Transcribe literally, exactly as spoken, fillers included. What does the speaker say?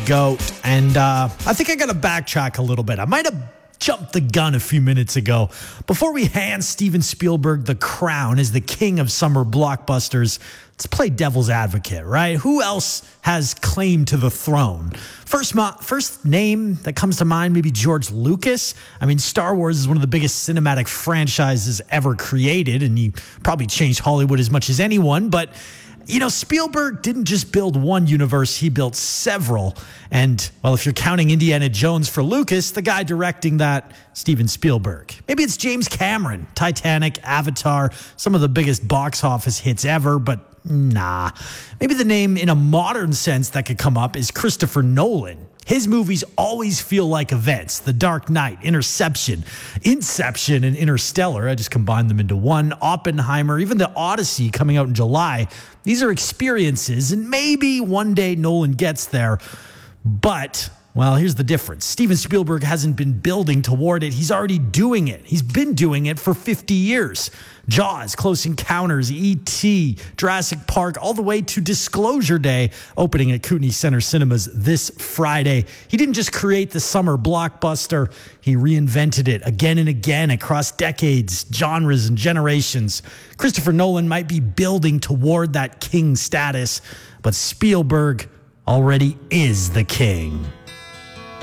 GOAT. And uh, I think I got to backtrack a little bit. I might have jumped the gun a few minutes ago. Before we hand Steven Spielberg the crown as the king of summer blockbusters, let's play devil's advocate, right? Who else has claim to the throne? First, mo- first name that comes to mind, maybe George Lucas. I mean, Star Wars is one of the biggest cinematic franchises ever created, and he probably changed Hollywood as much as anyone, but you know, Spielberg didn't just build one universe, he built several. And, well, if you're counting Indiana Jones for Lucas, the guy directing that, Steven Spielberg. Maybe it's James Cameron, Titanic, Avatar, some of the biggest box office hits ever, but nah. Maybe the name in a modern sense that could come up is Christopher Nolan. His movies always feel like events. The Dark Knight, Interception, Inception, and Interstellar. I just combined them into one. Oppenheimer, even the Odyssey coming out in July. These are experiences, and maybe one day Nolan gets there. But, well, here's the difference. Steven Spielberg hasn't been building toward it. He's already doing it. He's been doing it for fifty years. Jaws, Close Encounters, E T, Jurassic Park, all the way to Disclosure Day, opening at Kootenai Center Cinemas this Friday. He didn't just create the summer blockbuster, he reinvented it again and again across decades, genres, and generations. Christopher Nolan might be building toward that king status, but Spielberg already is the king.